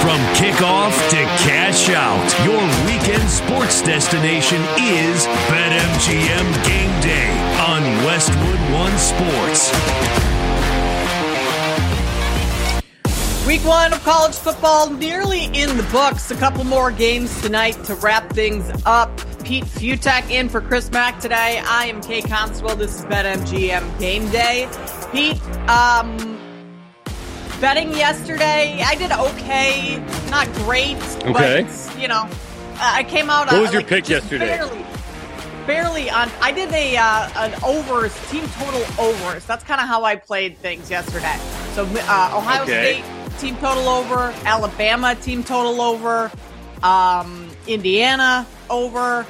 From kickoff to cash out, your weekend sports destination is BetMGM Game Day on Westwood One Sports. Week 1 of college football nearly in the books. A couple more games tonight to wrap things up. Pete Futak in for Chris Mack today. I am Kay Constable. This is BetMGM Game Day. Pete, betting yesterday, I did okay, not great, but, I came out. What was your pick yesterday? Barely on. I did an overs, team total overs. That's kind of how I played things yesterday. So Ohio State team total over, Alabama team total over, Indiana over,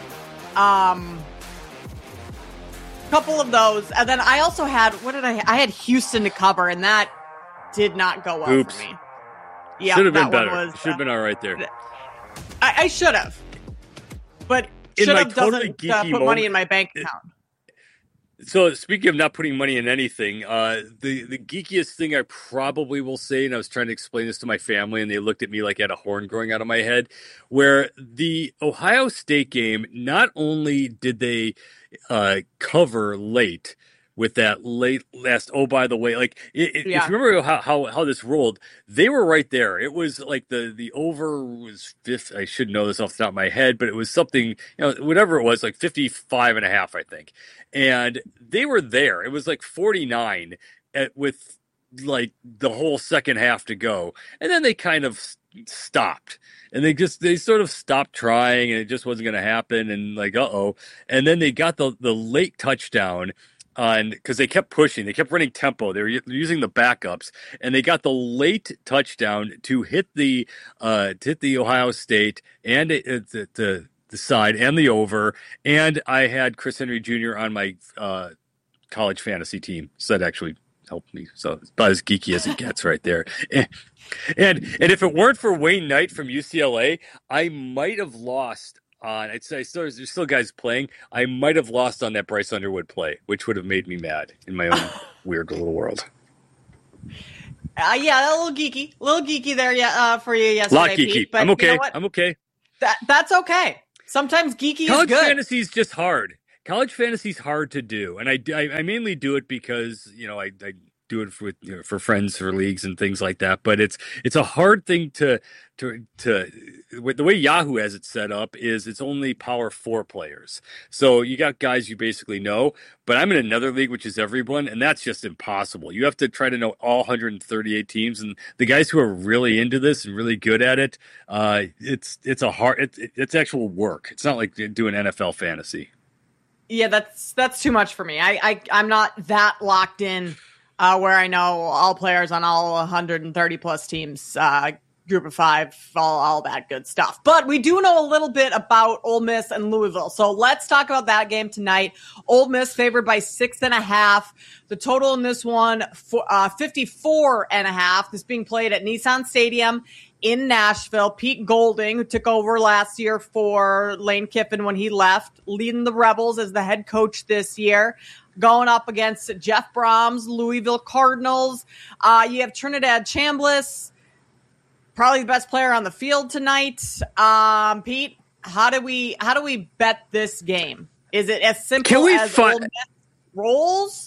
couple of those, and then I also had I had Houston to cover, and that did not go well for me. Yeah, should have been better. Should have been all right there. I should have, but should have doesn't put money in my bank account. So speaking of not putting money in anything, the geekiest thing I probably will say, and I was trying to explain this to my family, and they looked at me like I had a horn growing out of my head, where the Ohio State game, not only did they cover late with that late last, oh, by the way, like if you remember how this rolled, they were right there. It was like the over was I should know this off the top of my head, but it was something, whatever it was, like 55.5, I think. And they were there. It was like 49 with like the whole second half to go. And then they kind of stopped, and they sort of stopped trying, and it just wasn't going to happen. And like, and then they got the late touchdown because they kept pushing, they kept running tempo. They were using the backups, and they got the late touchdown to hit the Ohio State and the side and the over. And I had Chris Henry Jr. on my college fantasy team, so that actually helped me. So it's about as geeky as it gets right there. And if it weren't for Wayne Knight from UCLA, I might have lost on. I'd say there's still guys playing. I might have lost on that Bryce Underwood play, which would have made me mad in my own weird little world. A little geeky there, for you yesterday. A lot geeky. Pete, but I'm okay. You know what? I'm okay. That's okay. Sometimes geeky College is good. Fantasy is just hard. College fantasy is hard to do, and I mainly do it because I do it for friends, for leagues and things like that. But it's a hard thing to with the way Yahoo has it set up is it's only Power 4 players. So you got guys you basically know, but I'm in another league which is everyone, and that's just impossible. You have to try to know all 138 teams, and the guys who are really into this and really good at it, it's actual work. It's not like doing NFL fantasy. Yeah, that's too much for me. I'm not that locked in where I know all players on all 130 plus teams, group of 5, all that good stuff. But we do know a little bit about Ole Miss and Louisville. So let's talk about that game tonight. Ole Miss favored by 6.5. The total in this one, 54.5. This being played at Nissan Stadium in Nashville. Pete Golding, who took over last year for Lane Kiffin when he left, leading the Rebels as the head coach this year, going up against Jeff Brom's Louisville Cardinals. You have Trinidad Chambliss, probably the best player on the field tonight. Pete, how do we bet this game? Is it as simple as Ole Miss rolls?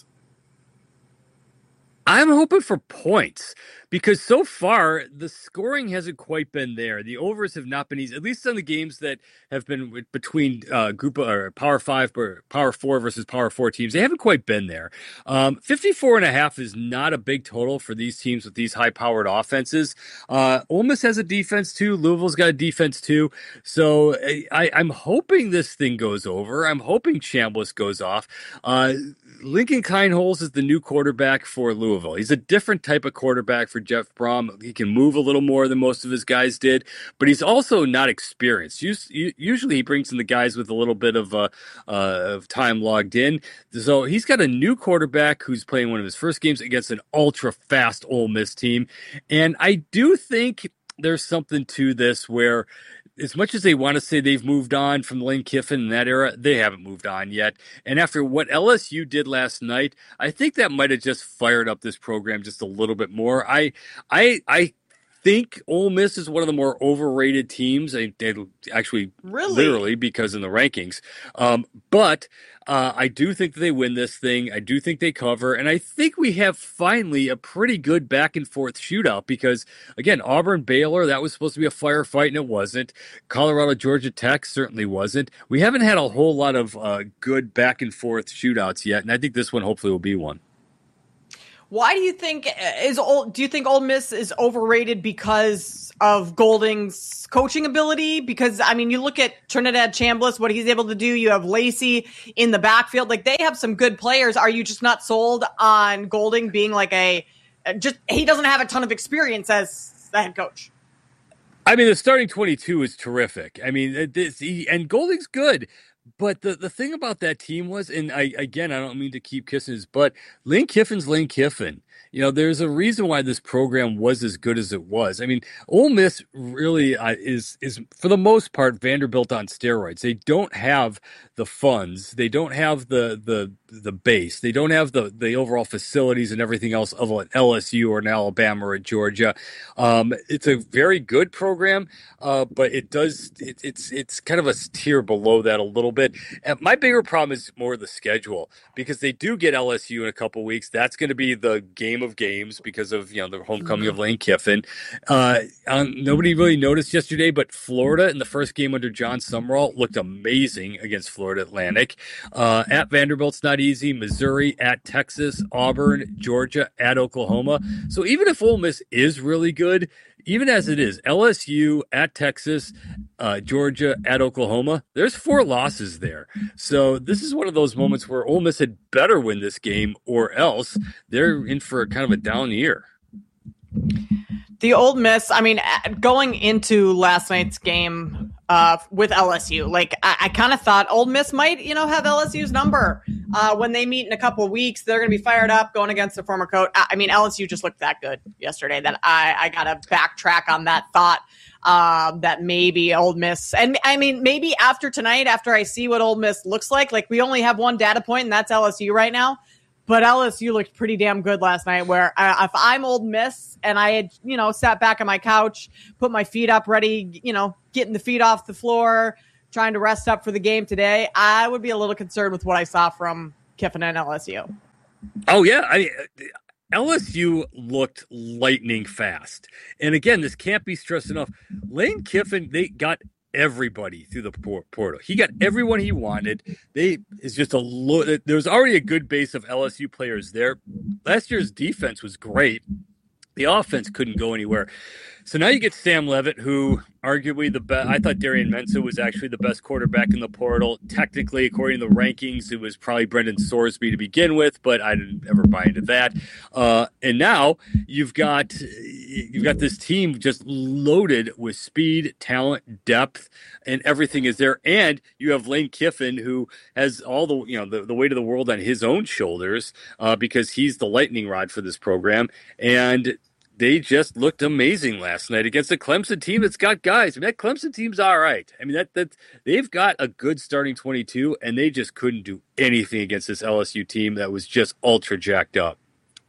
I'm hoping for points, because so far the scoring hasn't quite been there. The overs have not been easy, at least on the games that have been between group or Power 5 or Power 4 versus Power 4 teams. They haven't quite been there. 54.5 is not a big total for these teams with these high-powered offenses. Ole Miss has a defense too. Louisville's got a defense too. So I'm hoping this thing goes over. I'm hoping Chambliss goes off. Lincoln Kienholz is the new quarterback for Louisville. He's a different type of quarterback for Jeff Brom. He can move a little more than most of his guys did, but he's also not experienced. Usually he brings in the guys with a little bit of time logged in. So he's got a new quarterback who's playing one of his first games against an ultra-fast Ole Miss team. And I do think there's something to this where, as much as they want to say they've moved on from Lane Kiffin in that era, they haven't moved on yet. And after what LSU did last night, I think that might have just fired up this program just a little bit more. I think Ole Miss is one of the more overrated teams. Actually, literally, because in the rankings. But I do think that they win this thing. I do think they cover. And I think we have finally a pretty good back and forth shootout because, again, Auburn Baylor, that was supposed to be a firefight and it wasn't. Colorado Georgia Tech certainly wasn't. We haven't had a whole lot of good back and forth shootouts yet. And I think this one hopefully will be one. Why do you think do you think Ole Miss is overrated because of Golding's coaching ability? Because, I mean, you look at Trinidad Chambliss, what he's able to do. You have Lacey in the backfield. Like, they have some good players. Are you just not sold on Golding being like he doesn't have a ton of experience as the head coach? I mean, the starting 22 is terrific. I mean, and Golding's good. But the thing about that team was, and I don't mean to keep kissing his butt, Lane Kiffin's Lane Kiffin. You know, there's a reason why this program was as good as it was. I mean, Ole Miss really is for the most part Vanderbilt on steroids. They don't have the funds, they don't have the base, they don't have the overall facilities and everything else of an LSU or an Alabama or a Georgia. It's a very good program, but it's kind of a tier below that a little bit. And my bigger problem is more the schedule because they do get LSU in a couple weeks. That's going to be the game of games because of the homecoming of Lane Kiffin. Nobody really noticed yesterday, but Florida in the first game under John Summerall looked amazing against Florida Atlantic. At Vanderbilt's not easy. Missouri, at Texas, Auburn, Georgia, at Oklahoma. So even if Ole Miss is really good, even as it is, LSU, at Texas, Georgia, at Oklahoma, there's 4 losses there. So this is one of those moments where Ole Miss had better win this game or else they're in for kind of a down year. The Ole Miss, I mean, going into last night's game with LSU, like I kind of thought Ole Miss might, have LSU's number. When they meet in a couple of weeks, they're going to be fired up going against the former coach. I mean, LSU just looked that good yesterday that I got to backtrack on that thought that maybe Ole Miss, and I mean, maybe after tonight, after I see what Ole Miss looks like we only have one data point and that's LSU right now. But LSU looked pretty damn good last night where if I'm Ole Miss and I had, sat back on my couch, put my feet up ready, getting the feet off the floor, trying to rest up for the game today, I would be a little concerned with what I saw from Kiffin and LSU. Oh, yeah. I mean, LSU looked lightning fast. And again, this can't be stressed enough. Lane Kiffin, they got everybody through the portal. He got everyone he wanted. There's already a good base of LSU players there. Last year's defense was great. The offense couldn't go anywhere. So now you get Sam Leavitt, who arguably the best. I thought Darian Mensah was actually the best quarterback in the portal. Technically, according to the rankings, it was probably Brendan Sorsby to begin with, but I didn't ever buy into that. And now you've got this team just loaded with speed, talent, depth, and everything is there. And you have Lane Kiffin, who has all the weight of the world on his own shoulders because he's the lightning rod for this program. And they just looked amazing last night against a Clemson team that's got guys. I mean, that Clemson team's all right. I mean, that they've got a good starting 22, and they just couldn't do anything against this LSU team that was just ultra jacked up.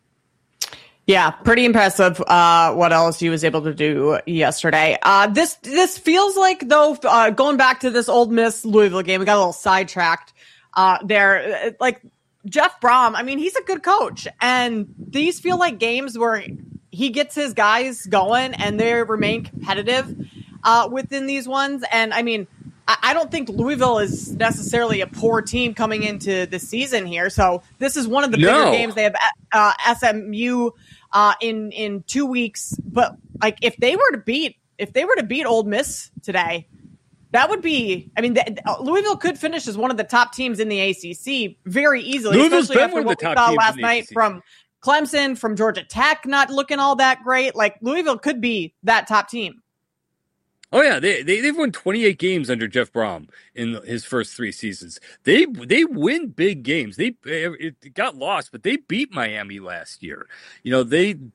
Yeah, pretty impressive what LSU was able to do yesterday. This feels like, though, going back to this Ole Miss Louisville game, we got a little sidetracked there. Like, Jeff Brom, I mean, he's a good coach, and these feel like games where he gets his guys going and they remain competitive within these ones. And I mean, I don't think Louisville is necessarily a poor team coming into the season here. So this is one of the bigger games. They have SMU in 2 weeks. But like, if they were to beat Ole Miss today, that would be, I mean, Louisville could finish as one of the top teams in the ACC very easily, especially after what we saw last night from Clemson, from Georgia Tech not looking all that great. Like, Louisville could be that top team. Oh yeah, they've won 28 games under Jeff Brom in his first 3 seasons. They win big games. It got lost, but they beat Miami last year. They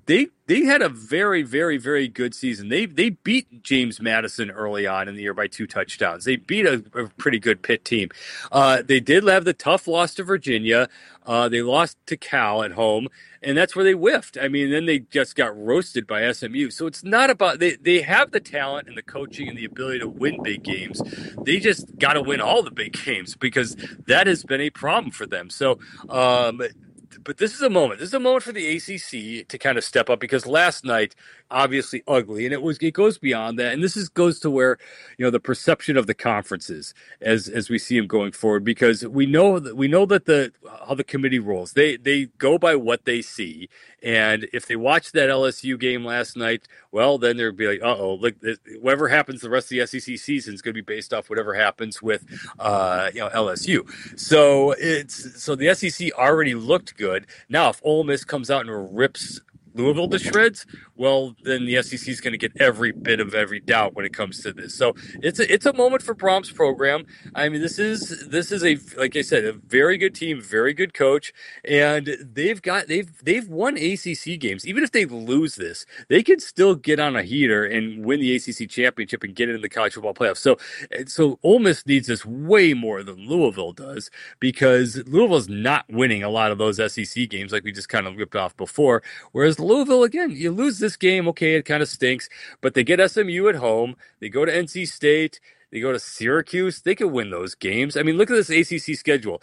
they had a very, very, very good season. They beat James Madison early on in the year by 2 touchdowns. They beat a pretty good Pitt team. They did have the tough loss to Virginia. They lost to Cal at home, and that's where they whiffed. I mean, then they just got roasted by SMU. So it's not about they have the talent and the coaching and the ability to win big games. They just got to win all the big games because that has been a problem for them. So, but this is a moment. This is a moment for the ACC to kind of step up because last night, obviously ugly, and it goes beyond that. And this goes to where the perception of the conferences as we see them going forward, because we know that how the committee rolls. They go by what they see, and if they watch that LSU game last night, well, then they'll be like, look, whatever happens the rest of the SEC season is going to be based off whatever happens with LSU. So the SEC already looked good. Now, if Ole Miss comes out and rips Louisville to shreds, well, then the SEC is going to get every bit of every doubt when it comes to this. So it's a moment for Brohm's program. I mean, this is a, like I said, a very good team, very good coach, and they've won ACC games. Even if they lose this, they can still get on a heater and win the ACC championship and get it in the college football playoffs. So Ole Miss needs this way more than Louisville does, because Louisville's not winning a lot of those SEC games like we just kind of ripped off before, whereas Louisville, again, you lose this game, okay, it kind of stinks, but they get SMU at home, they go to NC State, they go to Syracuse, they can win those games. I mean, look at this ACC schedule.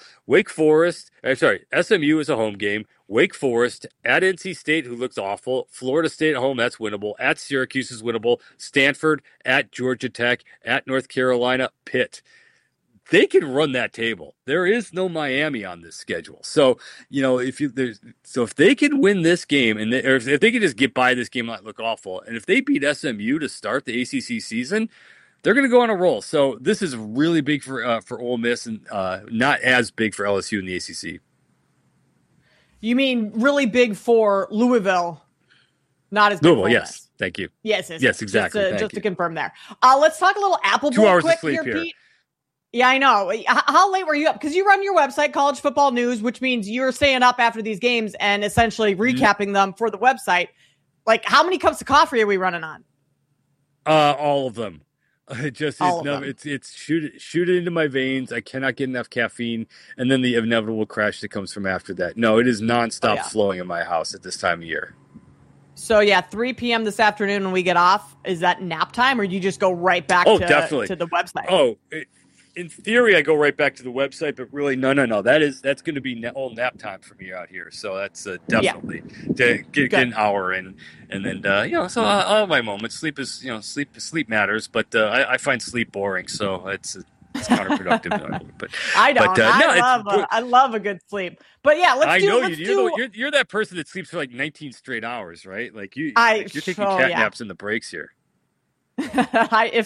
SMU is a home game, Wake Forest, at NC State, who looks awful, Florida State at home, that's winnable, at Syracuse is winnable, Stanford, at Georgia Tech, at North Carolina, Pitt. They can run that table. There is no Miami on this schedule. So, if they can win this game, or if they can just get by this game, not look awful, and if they beat SMU to start the ACC season, they're going to go on a roll. So this is really big for Ole Miss, and not as big for LSU in the ACC. You mean really big for Louisville, not as big Louisville, for Ole yes. Miss. Thank you. Yes, exactly. Just to confirm there. Let's talk a little Apple Bowl 2 hours quick of sleep here. Pete. Yeah, I know. How late were you up? Because you run your website, College Football News, which means you're staying up after these games and essentially recapping them for the website. Like, how many cups of coffee are we running on? All of them. It's shoot it into my veins. I cannot get enough caffeine, and then the inevitable crash that comes from after that. No, it is nonstop flowing in my house at this time of year. So 3 p.m. this afternoon when we get off, is that nap time, or do you just go right back to the website? In theory, I go right back to the website, but really, no. That's going to be all nap time for me out here. So that's definitely to get an hour in, and then So I'll have my moments. Sleep matters, but I find sleep boring, so it's counterproductive. But I don't. I love a good sleep. But you're that person that sleeps for like 19 straight hours, right? Like you're taking cat naps in the breaks here. If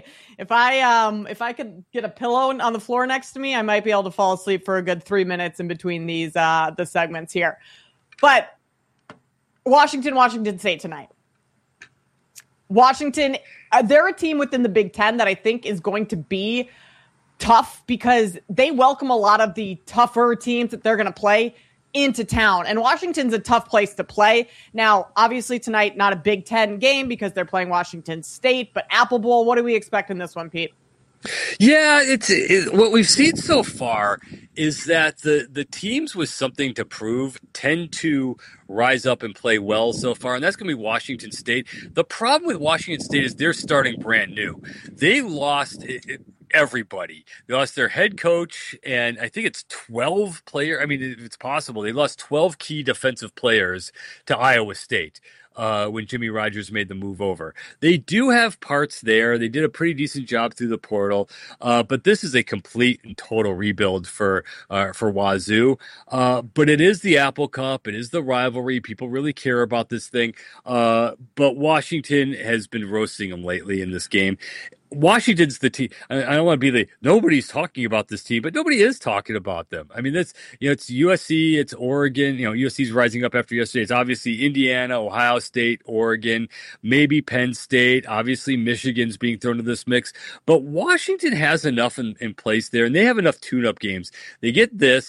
I could get a pillow on the floor next to me, I might be able to fall asleep for a good 3 minutes in between these the segments here. But Washington State tonight. Washington, they're a team within the Big Ten that I think is going to be tough because they welcome a lot of the tougher teams that they're going to play into town. And Washington's a tough place to play. Now, obviously tonight, not a Big Ten game because they're playing Washington State, but Apple Bowl, what do we expect in this one, Pete? Yeah, what we've seen so far is that the teams with something to prove tend to rise up and play well so far, and that's going to be Washington State. The problem with Washington State is they're starting brand new. They lost everybody. They lost their head coach, and I think it's 12 players. I mean, it's possible. They lost 12 key defensive players to Iowa State when Jimmy Rogers made the move over. They do have parts there. They did a pretty decent job through the portal, but this is a complete and total rebuild for Wazoo. But it is the Apple Cup. It is the rivalry. People really care about this thing. But Washington has been roasting them lately in this game. Washington's the team. I don't want to be nobody's talking about this team, but nobody is talking about them. I mean, it's USC, it's Oregon. USC's rising up after yesterday. It's obviously Indiana, Ohio State, Oregon, maybe Penn State. Obviously, Michigan's being thrown into this mix. But Washington has enough in place there, and they have enough tune-up games. They get this.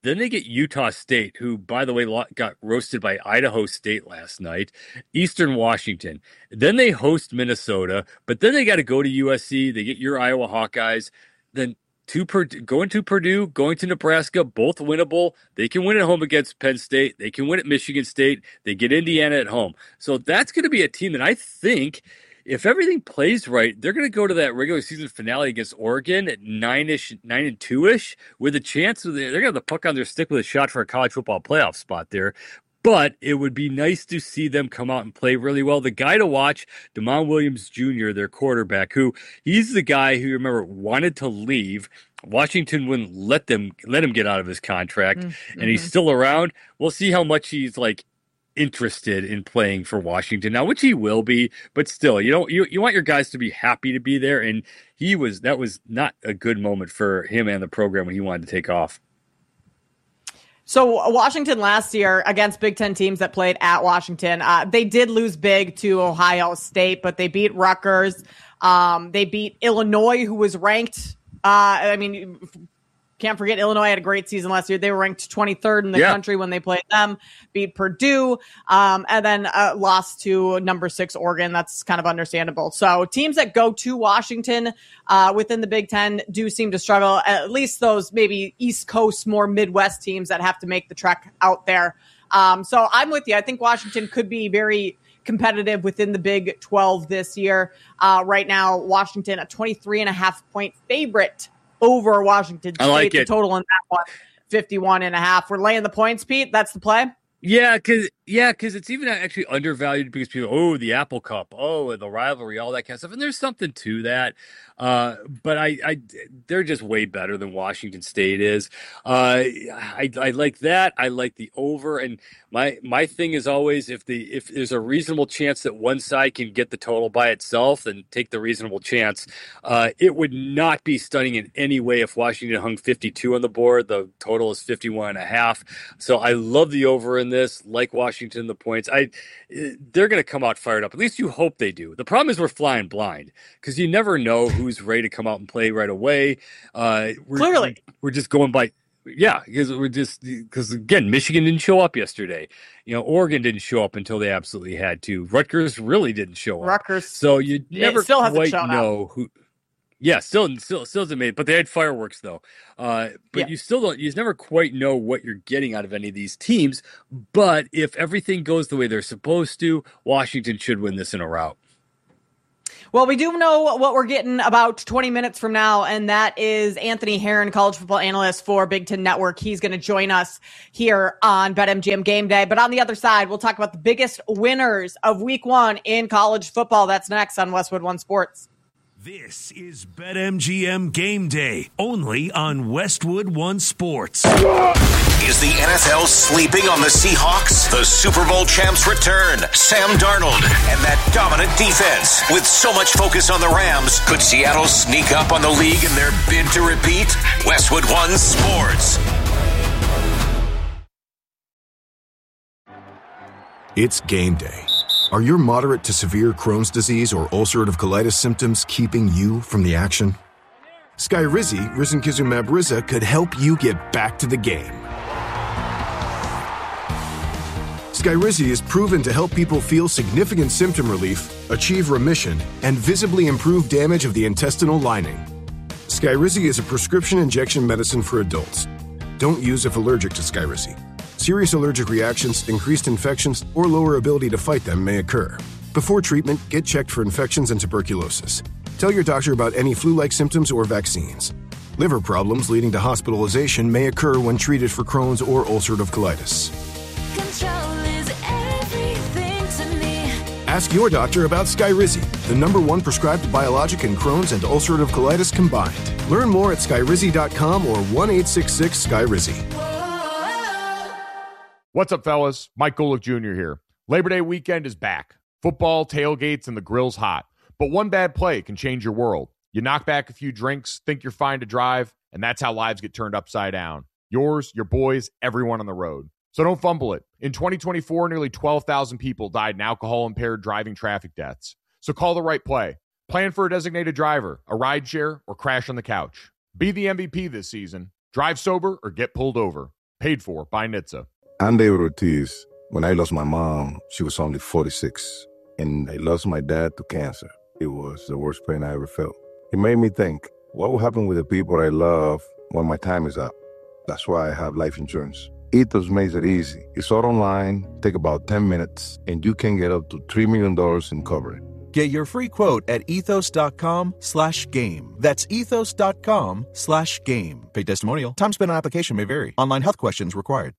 Then they get Utah State, who, by the way, got roasted by Idaho State last night, Eastern Washington. Then they host Minnesota, but then they got to go to USC. They get your Iowa Hawkeyes. Then going to Purdue, going to Nebraska, both winnable. They can win at home against Penn State. They can win at Michigan State. They get Indiana at home. So that's going to be a team that I think, if everything plays right, they're going to go to that regular season finale against Oregon at 9-2-ish, with a chance. They're going to have the puck on their stick with a shot for a college football playoff spot there. But it would be nice to see them come out and play really well. The guy to watch, Damon Williams Jr., their quarterback, he's the guy who, remember, wanted to leave. Washington wouldn't let him get out of his contract, and he's still around. We'll see how much he's interested in playing for Washington now, which he will be, but still, you want your guys to be happy to be there, and that was not a good moment for him and the program when he wanted to take off. So Washington last year against Big Ten teams that played at Washington, they did lose big to Ohio State, but they beat Rutgers. They beat Illinois, who was ranked. Can't forget Illinois had a great season last year. They were ranked 23rd in the country when they played them, beat Purdue, and then lost to number 6 Oregon. That's kind of understandable. So teams that go to Washington within the Big Ten do seem to struggle, at least those maybe East Coast, more Midwest teams that have to make the trek out there. So I'm with you. I think Washington could be very competitive within the Big 12 this year. Right now, Washington, a 23.5-point favorite over Washington State. I like it. The total in that one, 51.5. We're laying the points, Pete. That's the play. Yeah, because it's even actually undervalued because people, the Apple Cup, the rivalry, all that kind of stuff, and there's something to that. But they're just way better than Washington State is. I like that. I like the over, and my thing is always if there's a reasonable chance that one side can get the total by itself, then take the reasonable chance. It would not be stunning in any way if Washington hung 52 on the board. The total is 51.5. So I love the over in this. Like Washington, the points. They're going to come out fired up. At least you hope they do. The problem is we're flying blind because you never know who's ready to come out and play right away. We're just going by. Yeah, because again, Michigan didn't show up yesterday. Oregon didn't show up until they absolutely had to. Rutgers really didn't show up. So you never quite know who. Yeah, still hasn't made it, but they had fireworks though. But you never quite know what you're getting out of any of these teams. But if everything goes the way they're supposed to, Washington should win this in a rout. Well, we do know what we're getting about 20 minutes from now, and that is Anthony Herron, college football analyst for Big Ten Network. He's going to join us here on BetMGM Game Day. But on the other side, we'll talk about the biggest winners of Week 1 in college football. That's next on Westwood One Sports. This is BetMGM Game Day, only on Westwood One Sports. Is the NFL sleeping on the Seahawks? The Super Bowl champs return. Sam Darnold and that dominant defense. With so much focus on the Rams, could Seattle sneak up on the league in their bid to repeat? Westwood One Sports. It's game day. Are your moderate to severe Crohn's disease or ulcerative colitis symptoms keeping you from the action? Skyrizi, risankizumab Riza, could help you get back to the game. Skyrizi is proven to help people feel significant symptom relief, achieve remission, and visibly improve damage of the intestinal lining. Skyrizi is a prescription injection medicine for adults. Don't use if allergic to Skyrizi. Serious allergic reactions, increased infections, or lower ability to fight them may occur. Before treatment, get checked for infections and tuberculosis. Tell your doctor about any flu-like symptoms or vaccines. Liver problems leading to hospitalization may occur when treated for Crohn's or ulcerative colitis. Control is everything to me. Ask your doctor about Skyrizi, the #1 prescribed biologic in Crohn's and ulcerative colitis combined. Learn more at skyrizi.com or 1-866-SKYRIZI. What's up, fellas? Mike Golick Jr. here. Labor Day weekend is back. Football, tailgates, and the grill's hot. But one bad play can change your world. You knock back a few drinks, think you're fine to drive, and that's how lives get turned upside down. Yours, your boys, everyone on the road. So don't fumble it. In 2024, nearly 12,000 people died in alcohol-impaired driving traffic deaths. So call the right play. Plan for a designated driver, a rideshare, or crash on the couch. Be the MVP this season. Drive sober or get pulled over. Paid for by NHTSA. I'm David Ortiz. When I lost my mom, she was only 46. And I lost my dad to cancer. It was the worst pain I ever felt. It made me think, what will happen with the people I love when my time is up? That's why I have life insurance. Ethos makes it easy. It's all online, take about 10 minutes, and you can get up to $3 million in coverage. Get your free quote at ethos.com/game. That's ethos.com/game. Paid testimonial. Time spent on application may vary. Online health questions required.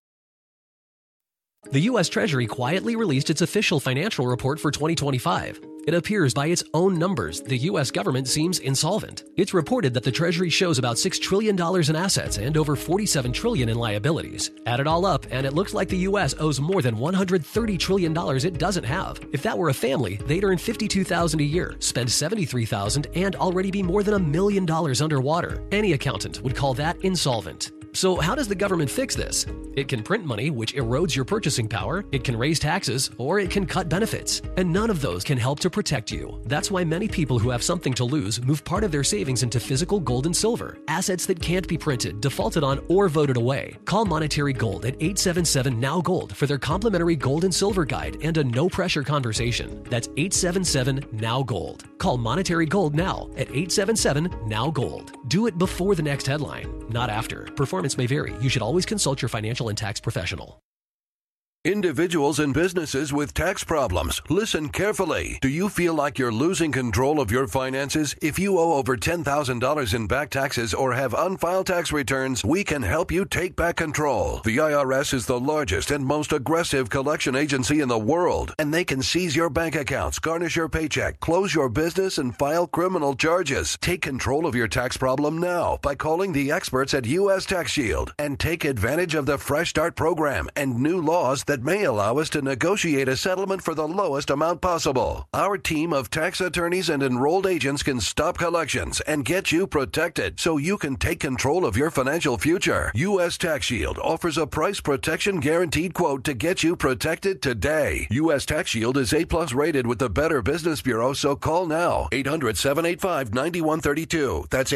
The U.S. Treasury quietly released its official financial report for 2025. It appears by its own numbers, the U.S. government seems insolvent. It's reported that the Treasury shows about $6 trillion in assets and over $47 trillion in liabilities. Add it all up, and it looks like the U.S. owes more than $130 trillion it doesn't have. If that were a family, they'd earn $52,000 a year, spend $73,000, and already be more than $1 million underwater. Any accountant would call that insolvent. So how does the government fix this? It can print money, which erodes your purchasing power, it can raise taxes, or it can cut benefits. And none of those can help to protect you. That's why many people who have something to lose move part of their savings into physical gold and silver, assets that can't be printed, defaulted on, or voted away. Call Monetary Gold at 877-NOW-GOLD for their complimentary gold and silver guide and a no-pressure conversation. That's 877-NOW-GOLD. Call Monetary Gold now at 877-NOW-GOLD. Do it before the next headline, not after. Performance may vary. You should always consult your financial and tax professional. Individuals and businesses with tax problems, listen carefully. Do you feel like you're losing control of your finances? If you owe over $10,000 in back taxes or have unfiled tax returns, we can help you take back control. The IRS is the largest and most aggressive collection agency in the world, and they can seize your bank accounts, garnish your paycheck, close your business, and file criminal charges. Take control of your tax problem now by calling the experts at U.S. Tax Shield and take advantage of the Fresh Start program and new laws that may allow us to negotiate a settlement for the lowest amount possible. Our team of tax attorneys and enrolled agents can stop collections and get you protected so you can take control of your financial future. U.S. Tax Shield offers a price protection guaranteed quote to get you protected today. U.S. Tax Shield is A+ rated with the Better Business Bureau, so call now. 800-785-9132. That's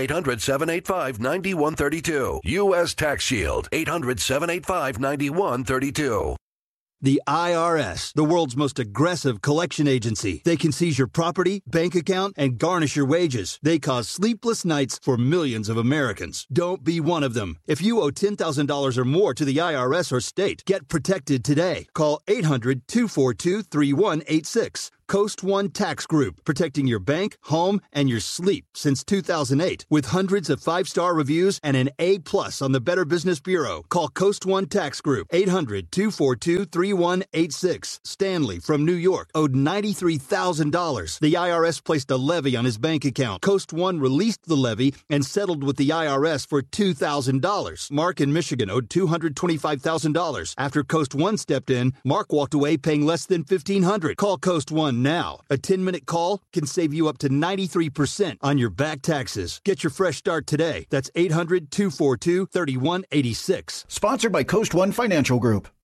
800-785-9132. U.S. Tax Shield. 800-785-9132. The IRS, the world's most aggressive collection agency. They can seize your property, bank account, and garnish your wages. They cause sleepless nights for millions of Americans. Don't be one of them. If you owe $10,000 or more to the IRS or state, get protected today. Call 800-242-3186. Coast One Tax Group, protecting your bank, home, and your sleep since 2008. With hundreds of 5-star reviews and an A+ on the Better Business Bureau. Call Coast One Tax Group, 800-242-3186. Stanley from New York owed $93,000. The IRS placed a levy on his bank account. Coast One released the levy and settled with the IRS for $2,000. Mark in Michigan owed $225,000. After Coast One stepped in, Mark walked away paying less than $1,500. Call Coast One now. A 10-minute call can save you up to 93% on your back taxes. Get your fresh start today. That's 800-242-3186. Sponsored by Coast One Financial Group.